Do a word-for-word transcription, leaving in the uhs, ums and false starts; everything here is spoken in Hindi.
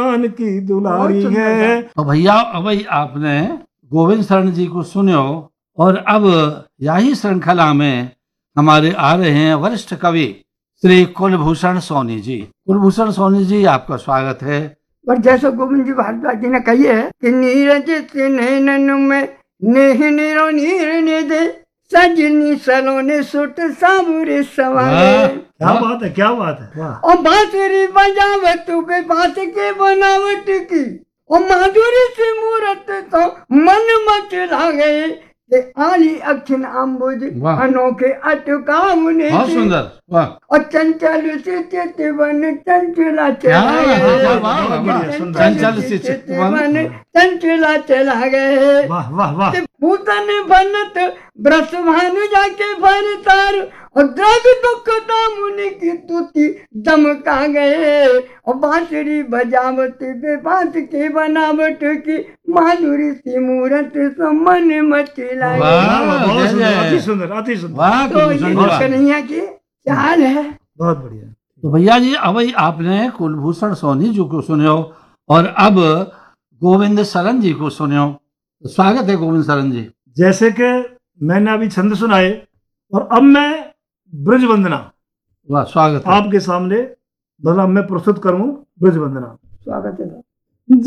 भगवान की दुलारी है। तो भैया अब आपने गोविंद शरण जी को सुनो और अब यही श्रृंखला में हमारे आ रहे हैं वरिष्ठ कवि श्री कुलभूषण सोनी जी। कुलभूषण सोनी जी, आपका स्वागत है। और जैसा गोविंद जी भारद्वाज जी ने कही है कि नीरज से नैनन में नेह नीरो नीर ने दे सजनी सलोने सुट साबुरे सवारे। क्या बात है, क्या बात है, वाह। और बांसुरी बजावत बे बात के बनावट की और माधुरी से मूरत तो मन मच लागे के आली अखिन अम्बुज अनोखे अटकावने बहुत सुंदर, वाह। और चंचल से चितवन चंचला चला चंचल से चितवन चंचला चला गए। वाह वाह वाह। भूतन बनत ब्रस भानु जाके भर तार और द्रग दुखता मुनि की तुति दमका गए और बांसुरी बजावत बे बात के बनावट की माधुरी सी मूरत समन मचला। अति सुंदर, अति सुंदर। तो ये कन्हैया की चाल है, बहुत बढ़िया। तो भैया जी अब आपने कुलभूषण सोनी जी को सुनो और अब गोविंद शरण जी को सुनो। स्वागत है गोविंद शरण जी। जैसे कि मैंने अभी छंद सुनाए और अब मैं ब्रज वंदना, वाह, स्वागत है आपके सामने भला मैं प्रस्तुत करूं ब्रज वंदना। स्वागत है।